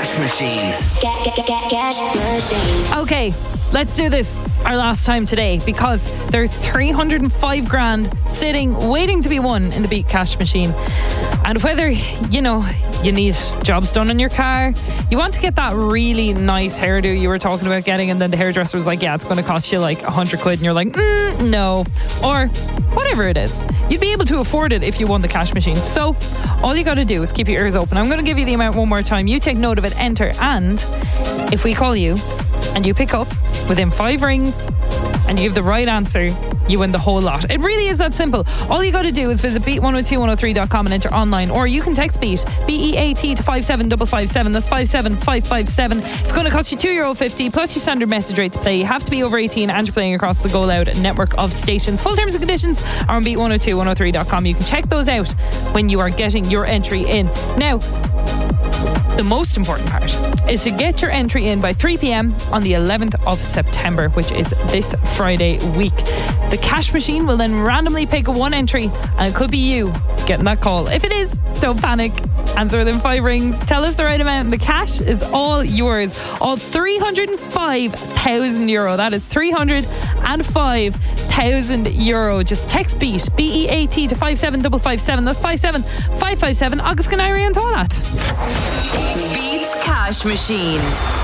Cash Machine. Cash Machine. Okay, let's do this our last time today, because there's 305 grand sitting waiting to be won in the Beat Cash Machine. And whether, you need jobs done on your car, you want to get that really nice hairdo you were talking about getting, and then the hairdresser was like, yeah, it's going to cost you like 100 quid, and you're like, no, or whatever it is, you'd be able to afford it if you won the Cash Machine. So all you got to do is keep your ears open. I'm going to give you the amount one more time. You take note of it, enter, and if we call you and you pick up within 5 rings and you give the right answer, you win the whole lot. It really is that simple. All you got to do is visit beat102103.com and enter online, or you can text BEAT, BEAT, to 57557. That's 57557. It's going to cost you €2.50 plus your standard message rate to play. You have to be over 18 and you're playing across the Go Loud network of stations. Full terms and conditions are on beat102103.com. You can check those out when you are getting your entry in. Now, the most important part is to get your entry in by 3 p.m. on the 11th of September, which is this Friday week. The Cash Machine will then randomly pick one entry, and it could be you getting that call. If it is, don't panic. Answer within 5 rings. Tell us the right amount, and the cash is all yours. All €305,000. That is €305,000. Just text BEAT, BEAT, to 57557. That's 57557. Agus Canary and Toilet. Beats Cash Machine.